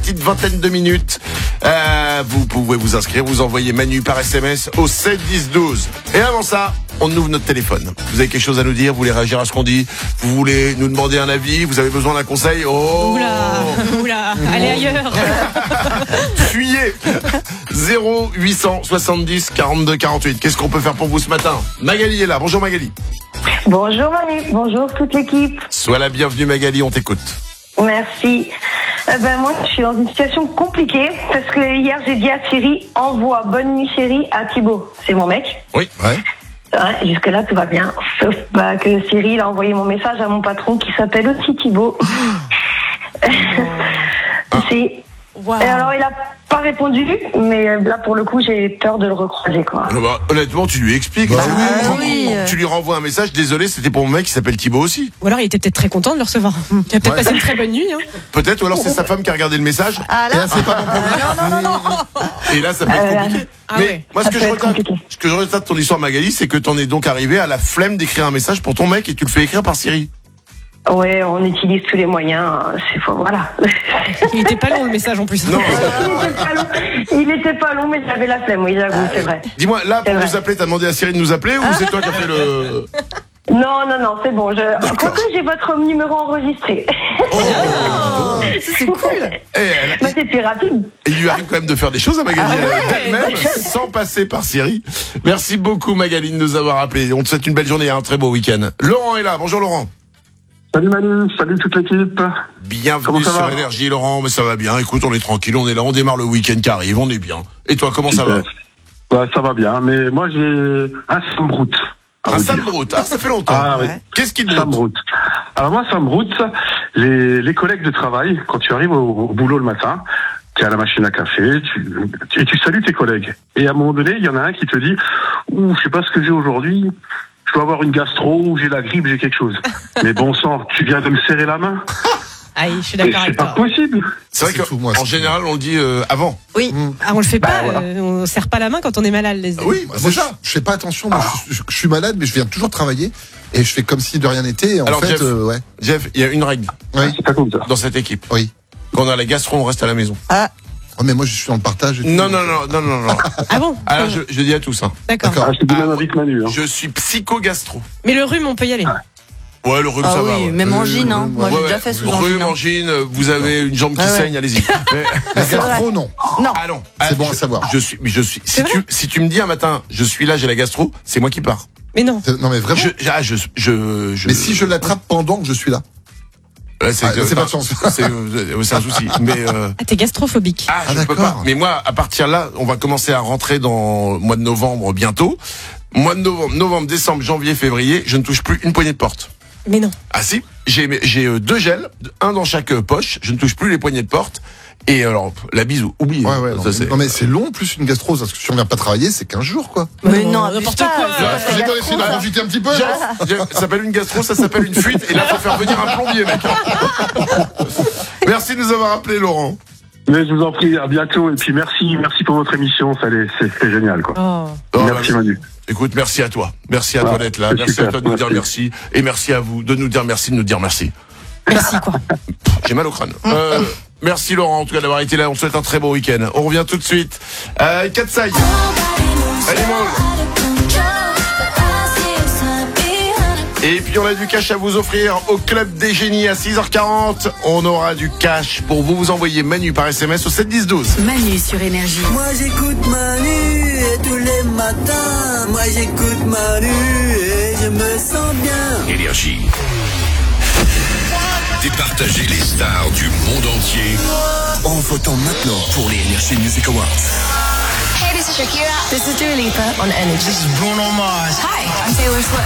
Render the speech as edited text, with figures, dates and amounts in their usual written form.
petite vingtaine de minutes. Vous pouvez vous inscrire, vous envoyez Manu par SMS au 7 10 12. Et avant ça, on ouvre notre téléphone. Vous avez quelque chose à nous dire, vous voulez réagir à ce qu'on dit, vous voulez nous demander un avis, vous avez besoin d'un conseil. Oh Oula, allez ailleurs. Fuyez. 0870 42 48. Qu'est-ce qu'on peut faire pour vous ce matin? Magali est là. Bonjour Magali. Bonjour Manu, bonjour toute l'équipe. Sois la bienvenue Magali, on t'écoute. Merci. Moi, je suis dans une situation compliquée parce que hier, j'ai dit à Thierry, envoie bonne nuit chérie à Thibaut. C'est mon mec. Oui, ouais. Ouais, jusque-là, tout va bien. Sauf que Thierry, il a envoyé mon message à mon patron qui s'appelle aussi Thibaut. Wow. Et alors, il a pas répondu, mais là, pour le coup, j'ai peur de le recroiser, quoi. Honnêtement, tu lui expliques. Tu lui renvoies un message. Désolé, c'était pour mon mec qui s'appelle Thibaut aussi. Ou alors il était peut-être très content de le recevoir. Il a peut-être passé une très bonne nuit. Hein. Peut-être, ou alors c'est sa femme qui a regardé le message. Ah là, c'est pas bon pour lui. non. Et là, ça peut être compliqué. Mais moi, ce que je regrette de ton histoire, Magali, c'est que t'en es donc arrivé à la flemme d'écrire un message pour ton mec et tu le fais écrire par Siri. Ouais, on utilise tous les moyens. C'est faux, voilà. Il était pas long le message en plus. Non. Il était pas long, mais j'avais la flemme, oui, j'avoue, c'est vrai. Dis-moi, là, pour nous appeler, t'as demandé à Siri de nous appeler ou c'est toi qui as fait le... Non, c'est bon. Pourquoi j'ai votre numéro enregistré? C'est cool. C'est plus rapide. Il lui arrive quand même de faire des choses à Magali elle-même, sans passer par Siri. Merci beaucoup Magali de nous avoir appelés. On te souhaite une belle journée et un très beau week-end. Laurent est là. Bonjour Laurent. Salut Manu, salut toute l'équipe. Bienvenue sur Énergie Laurent, mais ça va bien. Écoute, on est tranquille, on est là, on démarre le week-end qui arrive, on est bien. Et toi, comment ça va? Ça va bien, mais moi j'ai un Samrout. Un Samrout, ça fait longtemps. Ah oui. Qu'est-ce qui te Samrout? Alors moi, Samrout, les collègues de travail, quand tu arrives au boulot le matin, tu es à la machine à café, tu salues tes collègues. Et à un moment donné, il y en a un qui te dit « je sais pas ce que j'ai aujourd'hui. Je dois avoir une gastro, ou j'ai la grippe, j'ai quelque chose. » Mais bon sang, tu viens de me serrer la main. Aïe, je suis d'accord avec toi. C'est pas possible. C'est vrai qu'en général, on le dit avant. Oui. On le fait pas, on serre pas la main quand on est malade, les amis. Oui, c'est ça. Je fais pas attention. Moi, je suis malade, mais je viens toujours travailler et je fais comme si de rien n'était. Alors, fait, Jeff, il y a une règle. Oui. C'est pas comme ça. Dans cette équipe. Oui. Quand on a la gastro, on reste à la maison. Oh, mais moi, je suis dans le partage. Non. Ah bon? Alors, je dis à tous. D'accord. Je te dis même avec Manu. Je suis psycho-gastro. Mais le rhume, on peut y aller. Ouais, le rhume, ça va. Oui, même angine, hein. Moi, j'ai déjà fait sous angine. Rhume, angine, vous avez une jambe qui saigne, allez-y. La gastro, non. Ah non. C'est bon à savoir. Je suis. Si tu me dis un matin, je suis là, j'ai la gastro, c'est moi qui pars. Mais non. Non, mais vraiment. Mais si je l'attrape pendant que je suis là. C'est pas de chance. C'est un souci. Mais t'es gastrophobique. Je peux pas. Mais moi, à partir de là, on va commencer à rentrer dans le mois de novembre bientôt. Mois de novembre, décembre, janvier, février, je ne touche plus une poignée de porte. Mais non. Ah si, j'ai 2 gels, un dans chaque poche. Je ne touche plus les poignées de porte. Et alors, la bise, oubliez. Non mais c'est long, plus une gastro, parce que si on vient pas travailler, c'est 15 jours, quoi. Mais non, n'importe quoi. J'ai essayé de profiter un petit peu. Ça s'appelle une gastro, ça s'appelle une fuite. Et là, faut faire venir un plombier, mec. Merci de nous avoir appelé, Laurent. Mais je vous en prie, à bientôt. Et puis merci pour votre émission, c'est génial, quoi. Merci Manu. Écoute, merci à toi. Merci à toi d'être là. Merci à toi de nous dire merci. Et merci à vous de nous dire merci, de nous dire merci. Merci, quoi. J'ai mal au crâne. Merci Laurent, en tout cas, d'avoir été là. On te souhaite un très bon week-end. On revient tout de suite. Katsai. Animal. Et puis on a du cash à vous offrir au Club des Génies à 6h40. On aura du cash pour vous. Vous envoyez Manu par SMS au 7 10 12. Manu sur Énergie. Moi j'écoute Manu et tous les matins. Moi j'écoute Manu et je me sens bien. Énergie. Départagez les stars du monde entier en votant maintenant pour les Energy Music Awards. Hey, this is Shakira. This is Dua Lipa on Energy. This is Bruno Mars. Hi, I'm Taylor Swift.